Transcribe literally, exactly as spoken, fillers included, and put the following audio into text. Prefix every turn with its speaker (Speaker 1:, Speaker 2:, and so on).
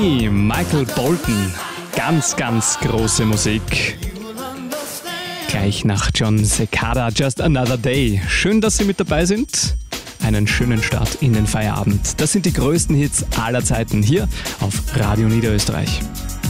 Speaker 1: Michael Bolton, ganz, ganz große Musik. Gleich nach John Cicada, Just Another Day. Schön, dass Sie mit dabei sind. Einen schönen Start in den Feierabend. Das sind die größten Hits aller Zeiten hier auf Radio Niederösterreich.